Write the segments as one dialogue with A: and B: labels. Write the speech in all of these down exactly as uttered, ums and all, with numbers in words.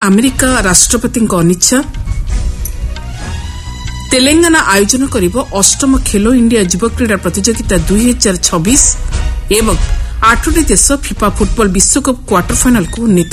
A: America ରାଷ୍ଟ୍ରପତିଙ୍କ ଅନିଚ୍ଛା ତେଲେଙ୍ଗାନା ଆୟୋଜନ କରିବ ଅଷ୍ଟମ ଖେଲୋ ଇଣ୍ଡିଆ ଯୁବ କ୍ରୀଡ଼ା ପ୍ରତିଯୋଗିତା ଦୁଇ ହଜାର ଛବିଶ ଏବଂ ଆଠଟି ଦେଶ ଫିଫା ଫୁଟବଲ ବିଶ୍ୱକପ୍ କ୍ୱାର୍ଟର ଫାଇନାଲକୁ ଉନ୍ନୀତ।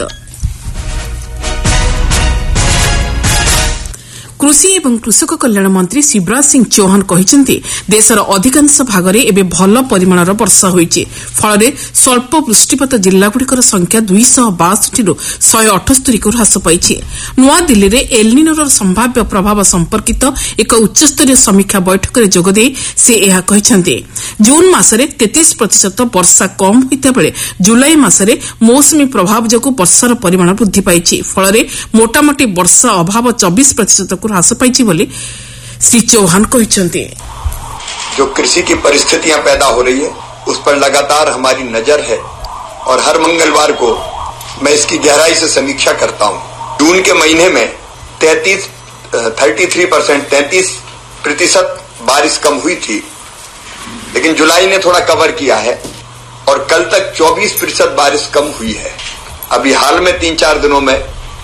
A: କୃଷି ଏବଂ କୃଷକ କଲ୍ୟାଣ ମନ୍ତ୍ରୀ ଶିବରାଜ ସିଂ ଚୌହାନ କହିଛନ୍ତି ଦେଶର ଅଧିକାଂଶ ଭାଗରେ ଏବେ ଭଲ ପରିମାଣର ବର୍ଷା ହୋଇଛି, ଫଳରେ ସ୍ୱଳ୍ପ ବୃଷ୍ଟିପାତ ଜିଲ୍ଲାଗୁଡ଼ିକର ସଂଖ୍ୟା ଦୁଇଶହ ବାଷଠିରୁ ଶହେ ଅଠସ୍ତରୀକୁ ହ୍ରାସ ପାଇଛି। ନୂଆଦିଲ୍ଲୀରେ ଏଲ୍ନିନୋର ସମ୍ଭାବ୍ୟ ପ୍ରଭାବ ସମ୍ପର୍କିତ ଏକ ଉଚ୍ଚସ୍ତରୀୟ ସମୀକ୍ଷା ବୈଠକରେ ଯୋଗଦେଇ ସେ ଏହା କହିଛନ୍ତି। ଜୁନ୍ ମାସରେ ତେତିଶ ପ୍ରତିଶତ ବର୍ଷା କମ୍ ହୋଇଥିବାବେଳେ ଜୁଲାଇ ମାସରେ ମୌସୁମୀ ପ୍ରଭାବ ଯୋଗୁଁ ବର୍ଷାର ପରିମାଣ ବୃଦ୍ଧି ପାଇଛି, ଫଳରେ ମୋଟାମୋଟି ବର୍ଷା ଅଭାବ ଚବିଶ ପ୍ରତିଶତକୁ ହ୍ରାସ ପାଇଛି ବୋଲି ଶ୍ରୀ ଚୌହାନ କହିଛନ୍ତି।
B: जो कृषि की परिस्थितियां पैदा हो रही है उस पर लगातार हमारी नजर है और हर मंगलवार को मैं इसकी गहराई से समीक्षा करता हूं। जून के महीने में तैंतीस तैंतीस परसेंट तैंतीस प्रतिशत बारिश कम हुई थी, लेकिन जुलाई ने थोड़ा कवर किया है और कल तक चौबीस प्रतिशत बारिश कम हुई है। अभी हाल में तीन चार दिनों में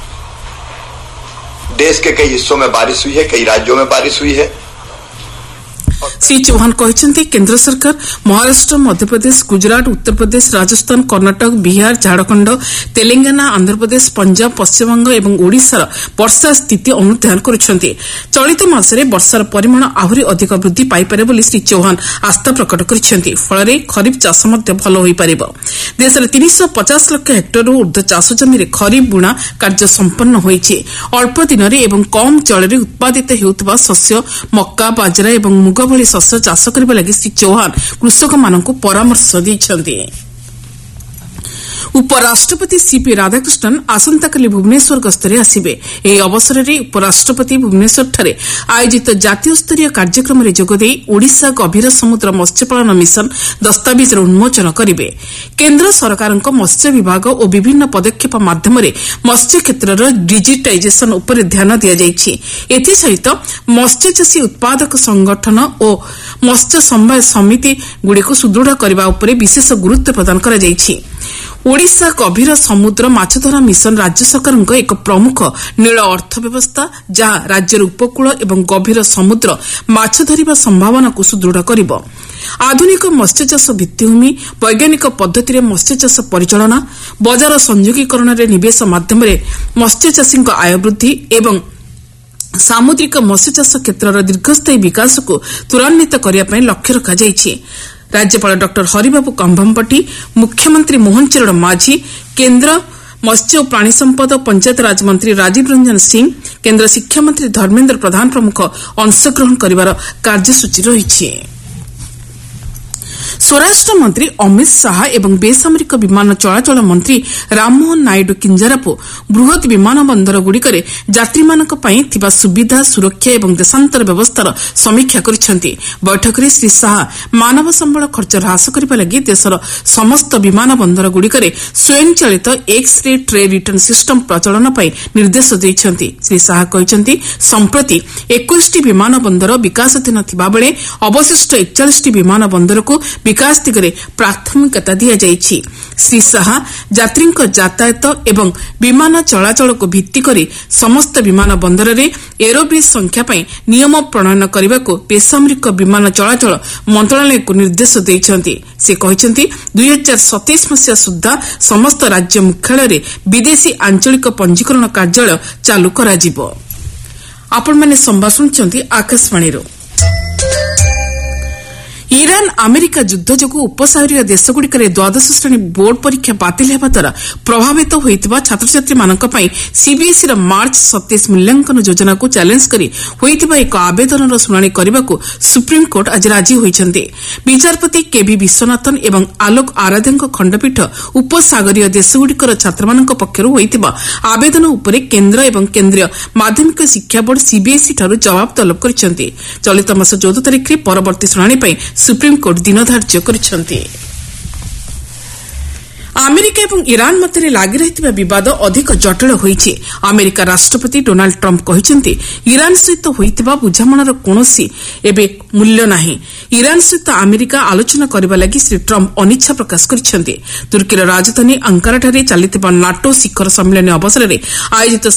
B: देश के कई हिस्सों में बारिश हुई है, कई राज्यों में बारिश हुई है।
A: श्री चौहान कहते केंद्र सरकार महाराष्ट्र, मध्यप्रदेश, गुजरात, उत्तर प्रदेश, राजस्थान, कर्णाटक, बिहार, झारखंड, तेलंगाना, आंध्रप्रदेश, पंजाब, पश्चिमबंग और ओडिशार वर्षा स्थिति अनुध्यान करुछन्ति। चलित मासरे वर्षार परिमाण आहुरी अधिक वृद्धि पाइपारे बोली श्री चौहान आस्था प्रकट करिसेंति। फଳରେ खरीफ चाष ମଧ୍ୟ ଭଲ ହୋଇପାରିବ। देशରେ तीन सौ पचास लाख हेक्टरରୁ ऊर्ध्व चाष जमीरे खरीफ बुणा कार्य संपन्न ହୋଇଛି। अल्प दिनरे एवं कम जଳରେ उत्पादित हेउतबा शस्य मक्का, बाजरा एवं मुग भଳି ଶସ୍ୟ ଚାଷ କରିବା ଲାଗି ଶ୍ରୀ ଚୌହାନ କୃଷକମାନଙ୍କୁ ପରାମର୍ଶ ଦେଇଛନ୍ତି। ଉପରାଷ୍ଟ୍ରପତି ସିପି ରାଧାକୃଷ୍ଣନ୍ ଆସନ୍ତାକାଲି ଭୁବନେଶ୍ୱର ଗସ୍ତରେ ଆସିବେ। ଏହି ଅବସରରେ ଉପରାଷ୍ଟ୍ରପତି ଭୁବନେଶ୍ୱରଠାରେ ଆୟୋଜିତ ଜାତୀୟସ୍ତରୀୟ କାର୍ଯ୍ୟକ୍ରମରେ ଯୋଗଦେଇ ଓଡ଼ିଶା ଗଭୀର ସମୁଦ୍ର ମତ୍ସ୍ୟପାଳନ ମିଶନ ଦସ୍ତାବିଜର ଉନ୍ମୋଚନ କରିବେ। କେନ୍ଦ୍ର ସରକାରଙ୍କ ମତ୍ସ୍ୟ ବିଭାଗ ଓ ବିଭିନ୍ନ ପଦକ୍ଷେପ ମାଧ୍ୟମରେ ମତ୍ସ୍ୟ କ୍ଷେତ୍ରର ଡିଜିଟାଇଜେସନ୍ ଉପରେ ଧ୍ୟାନ ଦିଆଯାଇଛି। ଏଥିସହିତ ମତ୍ସ୍ୟଚାଷୀ ଉତ୍ପାଦକ ସଂଗଠନ ଓ ମତ୍ସ୍ୟ ସମବାୟ ସମିତିଗୁଡ଼ିକୁ ସୁଦୃଢ଼ କରିବା ଉପରେ ବିଶେଷ ଗୁରୁତ୍ୱ ପ୍ରଦାନ କରାଯାଇଛି। ଓଡ଼ିଶା ଗଭୀର ସମୁଦ୍ର ମାଛଧରା ମିଶନ ରାଜ୍ୟ ସରକାରଙ୍କ ଏକ ପ୍ରମୁଖ ନୀଳ ଅର୍ଥ ବ୍ୟବସ୍ଥା, ଯାହା ରାଜ୍ୟର ଉପକୂଳ ଏବଂ ଗଭୀର ସମୁଦ୍ର ମାଛ ଧରିବା ସମ୍ଭାବନାକୁ ସୁଦୃଢ଼ କରିବ। ଆଧୁନିକ ମତ୍ସ୍ୟଚାଷ ଭିତ୍ତିଭୂମି, ବୈଜ୍ଞାନିକ ପଦ୍ଧତିରେ ମତ୍ସ୍ୟଚାଷ ପରିଚାଳନା, ବଜାର ସଂଯୋଗୀକରଣରେ ନିବେଶ ମାଧ୍ୟମରେ ମତ୍ସ୍ୟଚାଷୀଙ୍କ ଆୟ ବୃଦ୍ଧି ଏବଂ ସାମୁଦ୍ରିକ ମତ୍ସ୍ୟଚାଷ କ୍ଷେତ୍ରର ଦୀର୍ଘସ୍ଥାୟୀ ବିକାଶକୁ ତ୍ୱରାନ୍ୱିତ କରିବା ପାଇଁ ଲକ୍ଷ୍ୟ ରଖାଯାଇଛି। राज्यपाल डॉ हरिबाबू कंभमपट्टी, मुख्यमंत्री मोहन चरण माझी, केन्द्र मत्स्य और प्राणी संपद पंचायतराज मंत्री राजीव रंजन सिंह, केन्द्र शिक्षा मंत्री धर्मेन्द्र प्रधान प्रमुख अंशग्रहण करिवार कार्यसूची रहिछि। स्वराष्ट्र मंत्री अमित शाह एवं बेसामरिक विमान चलाचल मंत्री राममोहन नायडू किंजारापु बृहत विमान बंदर गुड़िकरे यात्रीमानक पई थिबा सुविधा, सुरक्षा एवं देशांतर व्यवस्थार समीक्षा करिसेंति। बैठकरे श्री शाह मानव संबल खर्च ह्रास करिबा लागि देशर समस्त विमान बंदर गुड़िकरे स्वयंचालित X ray tray return system प्रचलन पई निर्देश दैछंति। श्री शाह कहिसेंति संप्रति इक्कीस टी विमान बंदर विकासाधीन थिबा बेले अवशिष्ट इकतालीस टी विमान बंदरको विकास दिगरे प्राथमिकता दिया जाइछि। श्री शाह यात्रीଙ୍କ यातायात एवं विमान चलाचल को भित्ति करी समस्त विमान बंदर रे एरोब्रिज संख्या पई नियम प्रणयन करबाको बेसामरिक विमान चलाचल मंत्रालय को निर्देश दैछंती। से कहिसेंती दुई हजार सतैश मसीहा सुद्धा समस्त राज्य मुख्यालय रे विदेशी आंचलिक पंजीकरण कार्यालय चालू कराजिबो। आपण माने संवाद सुनछंती आकाशवाणी रो। ଇରାନ ଆମେରିକା ଯୁଦ୍ଧ ଯୋଗୁଁ ଉପସାଗରୀୟ ଦେଶଗୁଡ଼ିକରେ ଦ୍ୱାଦଶ ଶ୍ରେଣୀ ବୋର୍ଡ ପରୀକ୍ଷା ବାତିଲ ହେବା ଦ୍ୱାରା ପ୍ରଭାବିତ ହୋଇଥିବା ଛାତ୍ରଛାତ୍ରୀମାନଙ୍କ ପାଇଁ ସିବିଏସ୍ଇର ମାର୍ଚ୍ଚ ସତେଇଶ ମୂଲ୍ୟାଙ୍କନ ଯୋଜନାକୁ ଚ୍ୟାଲେଞ୍ଜ କରି ହୋଇଥିବା ଏକ ଆବେଦନର ଶୁଣାଣି କରିବାକୁ ସୁପ୍ରିମକୋର୍ଟ ଆଜି ରାଜି ହୋଇଛନ୍ତି। ବିଚାରପତି କେଭି ବିଶ୍ୱନାଥନ ଏବଂ ଆଲୋକ ଆରାଧ୍ୟଙ୍କ ଖଣ୍ଡପୀଠ ଉପସାଗରୀୟ ଦେଶଗୁଡ଼ିକର ଛାତ୍ରମାନଙ୍କ ପକ୍ଷରୁ ହୋଇଥିବା ଆବେଦନ ଉପରେ କେନ୍ଦ୍ର ଏବଂ କେନ୍ଦ୍ରୀୟ ମାଧ୍ୟମିକ ଶିକ୍ଷା ବୋର୍ଡ ସିବିଏସ୍ଇଠାରୁ ଜବାବ ତଲବ କରିଛନ୍ତି। ଚଳିତ ମାସ ଚଉଦ ତାରିଖରେ ପରବର୍ତ୍ତୀ ଶୁଣାଣି ପାଇଁ ସୁପ୍ରିମକୋର୍ଟ ଦିନ ଧାର୍ଯ୍ୟ କରିଛନ୍ତି। ଆମେରିକା ଏବଂ ଇରାନ ମଧ୍ୟରେ ଲାଗି ରହିଥିବା ବିବାଦ ଅଧିକ ଜଟିଳ ହୋଇଛି। ଆମେରିକା ରାଷ୍ଟ୍ରପତି ଡୋନାଲ୍ଡ ଟ୍ରମ୍ପ କହିଛନ୍ତି ଇରାନ ସହିତ ହୋଇଥିବା ବୁଝାମଣାର କୌଣସି ଏବେ ମୂଲ୍ୟ ନାହିଁ। ଇରାନ ସହିତ ଆମେରିକା ଆଲୋଚନା କରିବା ଲାଗି ଶ୍ରୀ ଟ୍ରମ୍ପ ଅନିଚ୍ଛା ପ୍ରକାଶ କରିଛନ୍ତି। ତୁର୍କୀର ରାଜଧାନୀ ଆଙ୍କାରାଠାରେ ଚାଲିଥିବା ନାଟୋ ଶିଖର ସମ୍ମିଳନୀ ଅବସରରେ ଆୟୋଜିତ